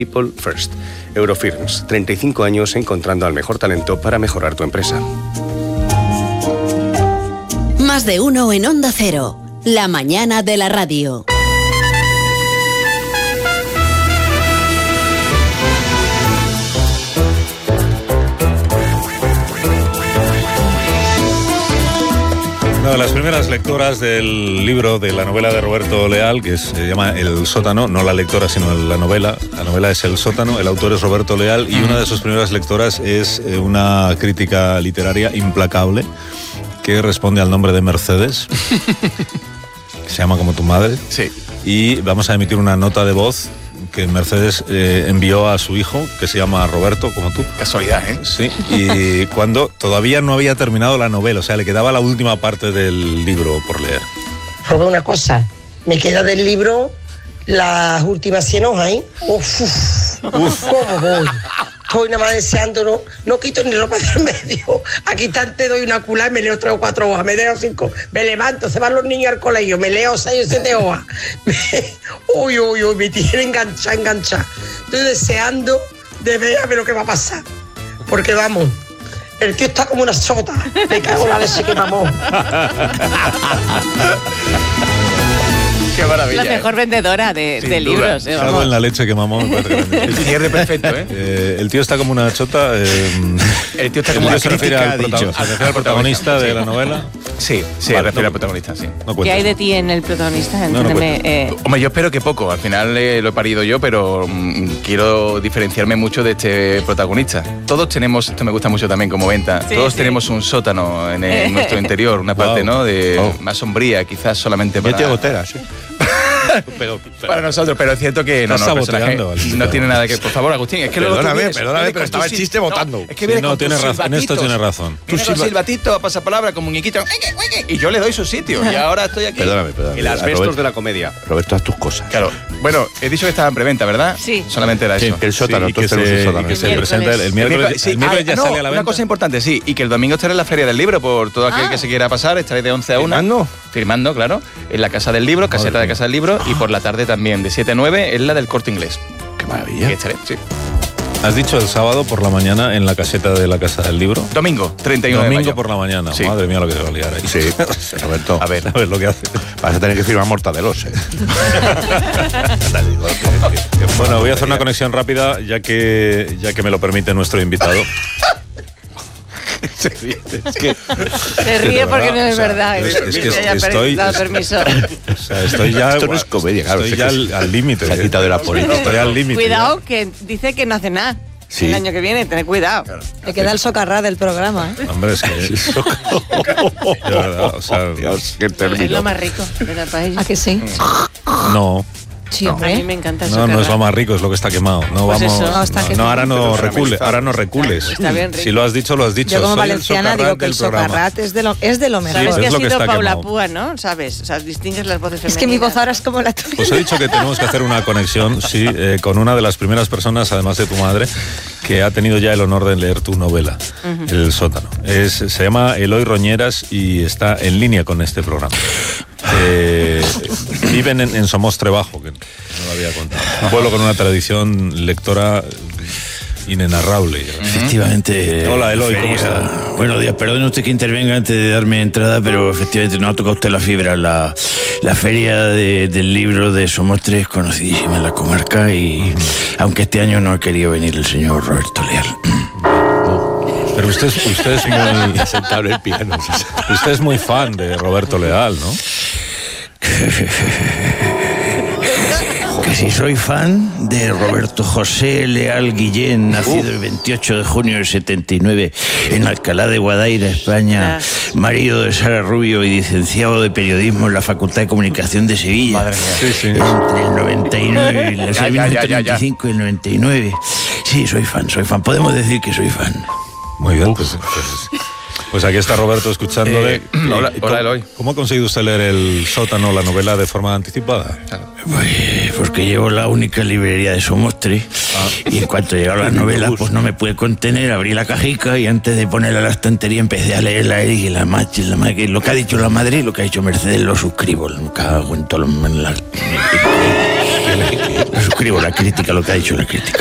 People First. Eurofirms, 35 años encontrando al mejor talento para mejorar tu empresa. Más de uno en Onda Cero, la mañana de la radio. Una de las primeras lectoras del libro de la novela de Roberto Leal, que se llama El sótano, no la lectora sino la novela. La novela es El sótano, el autor es Roberto Leal y una de sus primeras lectoras es una crítica literaria implacable que responde al nombre de Mercedes, que se llama como tu madre. Sí. Y vamos a emitir una nota de voz que Mercedes envió a su hijo, que se llama Roberto, como tú. Casualidad, ¿eh? Sí, y cuando todavía no había terminado la novela, o sea, le quedaba la última parte del libro por leer. Robé una cosa, me queda del libro las últimas 100 hojas, ¿eh? Uf. ¿Cómo voy? Estoy nada más deseando, no quito ni ropa del medio. Aquí te doy una culá y me leo 3 o 4 hojas, me leo 5, me levanto, se van los niños al colegio, me leo 6 o 7 hojas. Uy, me tiene enganchada. Estoy deseando de ver a ver lo que va a pasar. Porque vamos, el tío está como una sota. Me cago en la leche que mamó. Qué maravilla. La mejor vendedora de libros. Cago en la leche que mamó. El cierre perfecto, ¿eh? El tío está como una chota. El tío está como una se refiere al protagonista de la novela. Sí, vale, refiere al protagonista, sí. ¿Qué hay de ti en el protagonista? Entiéndeme. Hombre, yo espero que poco. Al final lo he parido yo, pero quiero diferenciarme mucho de este protagonista. Todos tenemos, esto me gusta mucho también como venta, todos tenemos un sótano en nuestro interior, una parte, ¿no? Más sombría, quizás solamente para... Yo tengo goteras, sí. Para nosotros, pero es cierto que no tiene nada que... Por favor, Agustín, es que perdóname, pero estaba el chiste votando. Es que viene con tienes razón, en esto tienes razón. Tú silbatito, pasapalabra, con muñequito, y yo le doy su sitio, y ahora estoy aquí. Perdóname. El asbestos de la comedia. Roberto, haz tus cosas. Claro. Bueno, he dicho que estaba en preventa, ¿verdad? Sí. Solamente era eso. El sótano, y que se presenta el miércoles. El miércoles ya sale a la venta. Una cosa importante, sí, y que el domingo estaré en la Feria del Libro, por todo aquel que se quiera pasar, estaré de 11 a 1. Firmando, claro, en la Casa del Libro, caseta de Casa del Libro, y por la tarde también, de 7 a 9, en la del Corte Inglés. Qué maravilla. Aquí estaré, sí. Has dicho el sábado por la mañana en la caseta de la Casa del Libro. Domingo, 31 de mayo. Domingo por la mañana. Sí. Madre mía lo que se va a liar ahí. Sí, Roberto. A ver lo que hace. Vas a tener que firmar mortadelos, ¿eh? Bueno, voy a hacer una conexión rápida, ya que me lo permite nuestro invitado. Se ríe porque no es verdad. Es que estoy... permiso. O sea, estoy ya... Esto no es comedia, claro. Estoy ya al límite. Se ha quitado de la política. Estoy al límite. Cuidado, que dice que no hace nada. Sí. El año que viene, tened cuidado. Claro. Le queda el socarrá del programa, ¿eh? Hombre, es que... de verdad, o sea... Dios, qué término. Es lo más rico de la paella. ¿A que sí? No. Sí, A hombre. mí me encanta el No, socarrá. no es lo más rico, es lo que está quemado. No, Pues vamos. eso. Hasta que Ahora no Pero recules. Ahora no recules. Está bien rico. Si lo has dicho, lo has dicho. Yo como Soy el valenciana digo que el socarrat del programa. socarrat es de lo mejor. Sabes pero que es ha lo que sido está Paula quemado. Púa, ¿no? ¿Sabes? O sea, distingues las voces femeninas. Es que mi voz ahora es como la tuya. Pues he dicho que tenemos que hacer una conexión, sí, con una de las primeras personas, además de tu madre, que ha tenido ya el honor de leer tu novela, El sótano. Se llama Eloy Roñeras y está en línea con este programa. Viven en Somostre Bajo, que no lo había contado. Un pueblo con una tradición lectora inenarrable. Efectivamente. Hola, Eloy, ¿cómo está? Buenos días, perdone usted que intervenga antes de darme entrada, pero efectivamente no ha tocado usted la fibra. La feria del libro de Somostre es conocidísima en la comarca y aunque este año no ha querido venir el señor Roberto Leal. Pero usted es muy Sentado el piano. usted es muy fan de Roberto Leal, ¿no? Que si soy fan de Roberto José Leal Guillén, nacido el 28 de junio del 79 en Alcalá de Guadaira, España, marido de Sara Rubio y licenciado de periodismo en la Facultad de Comunicación de Sevilla. Madre mía. Sí. Entre el 99 y el Ya. 1995 y el 99. Sí, soy fan. Podemos decir que soy fan. Muy bien, pues aquí está Roberto escuchándole. Hola, Eloy. ¿Cómo ha conseguido usted leer El sótano, la novela, de forma anticipada? Pues porque llevo la única librería de Somostre y en cuanto llegaron las novelas pues no me pude contener, abrí la cajica y antes de ponerla a la estantería empecé a leerla y la madre, lo que ha dicho la madre y lo que ha dicho Mercedes lo suscribo, lo cago en todo No suscribo la crítica, lo que ha dicho la crítica.